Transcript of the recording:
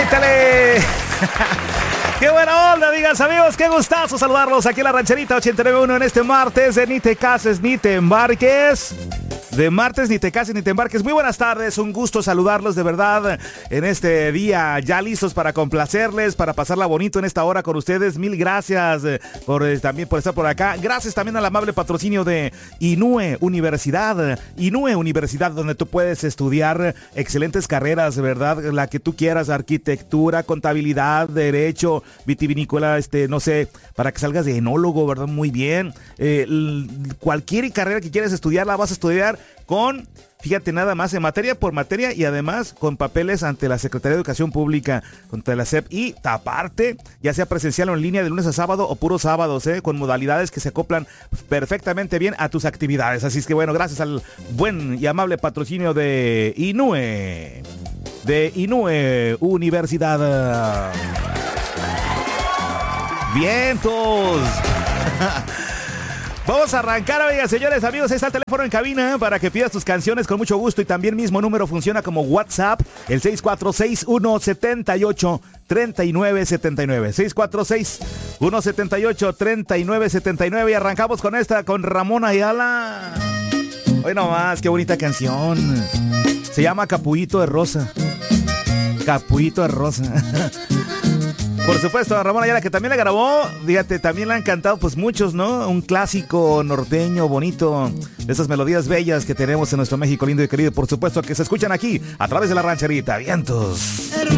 Éntale. ¡Qué buena onda, amigas, amigos! ¡Qué gustazo saludarlos aquí en la Rancherita 89.1 en este martes de Ni te cases ni te embarques! De martes, ni te cases ni te embarques. Muy buenas tardes, un gusto saludarlos de verdad en este día, ya listos para complacerles, para pasarla bonito en esta hora con ustedes. Mil gracias también por estar por acá. Gracias también al amable patrocinio de Inúe Universidad. Inúe Universidad, donde tú puedes estudiar excelentes carreras, ¿verdad? La que tú quieras, arquitectura, contabilidad, derecho, vitivinícola, no sé, para que salgas de enólogo, ¿verdad? Muy bien. Cualquier carrera que quieras estudiar, la vas a estudiar con, fíjate nada más, en materia por materia y además con papeles ante la Secretaría de Educación Pública, ante la SEP, y aparte, ya sea presencial o en línea de lunes a sábado o puros sábados, con modalidades que se acoplan perfectamente bien a tus actividades. Así es que bueno, gracias al buen y amable patrocinio de Inúe Universidad. ¡Vientos! Vamos a arrancar, oigan, señores, amigos, ahí está el teléfono en cabina para que pidas tus canciones con mucho gusto y también mismo número funciona como WhatsApp, el 646-178-3979. 646-178-3979 y arrancamos con esta, con Ramón Ayala. Hoy nomás, qué bonita canción. Se llama Capullito de Rosa. Capullito de Rosa. Por supuesto, a Ramón Ayala, que también le grabó, fíjate, también le han cantado pues muchos, ¿no? Un clásico norteño bonito, de esas melodías bellas que tenemos en nuestro México lindo y querido, por supuesto, que se escuchan aquí, a través de la Rancherita. ¡Vientos!